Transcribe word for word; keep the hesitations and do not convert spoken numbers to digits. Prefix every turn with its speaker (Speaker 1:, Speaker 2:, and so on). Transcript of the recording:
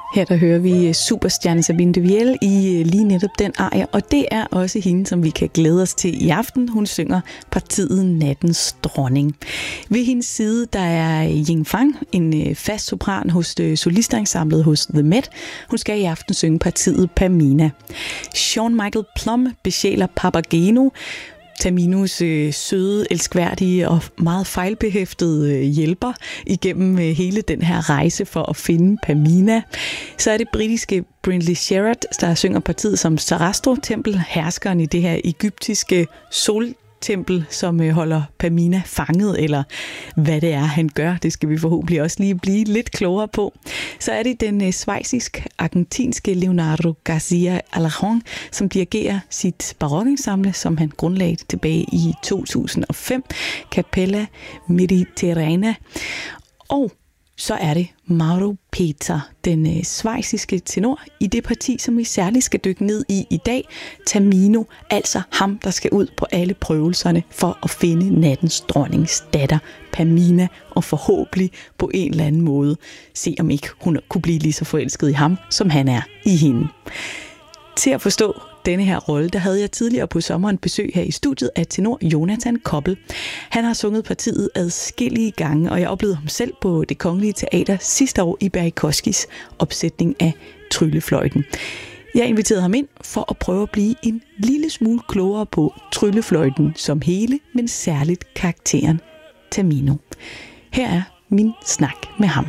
Speaker 1: Her der hører vi superstjerne Sabine de Viel i lige netop den arie, og det er også hende, som vi kan glæde os til i aften. Hun synger partiet Nattens Dronning. Ved hendes side der er Ying Fang, en fast sopran hos solistensemblet hos The Met. Hun skal i aften synge partiet Pamina. Sean Michael Plum besjæler Papageno, Taminos øh, søde, elskværdige og meget fejlbehæftede øh, hjælper igennem øh, hele den her rejse for at finde Pamina. Så er det britiske Brindley Sherratt, der synger partiet som Sarastro-tempel, herskeren i det her egyptiske sol tempel, som holder Pamina fanget, eller hvad det er, han gør. Det skal vi forhåbentlig også lige blive lidt klogere på. Så er det den schweizisk-argentinske Leonardo Garcia Alarcón, som dirigerer sit barokensemble, som han grundlagde tilbage i to tusind og fem, Capella Mediterrana. Og så er det Mauro Peter, den schweiziske tenor, i det parti, som vi særligt skal dykke ned i i dag, Tamino, altså ham, der skal ud på alle prøvelserne for at finde nattens dronnings datter, Pamina, og forhåbentlig på en eller anden måde se, om ikke hun kunne blive lige så forelsket i ham, som han er i hende. Til at forstå denne her rolle, der havde jeg tidligere på sommeren besøg her i studiet af tenor Jonathan Koppel. Han har sunget partiet adskillige gange, og jeg oplevede ham selv på Det Kongelige Teater sidste år i Berikoskis opsætning af Tryllefløjten. Jeg inviterede ham ind for at prøve at blive en lille smule klogere på Tryllefløjten som hele, men særligt karakteren Tamino. Her er min snak med ham.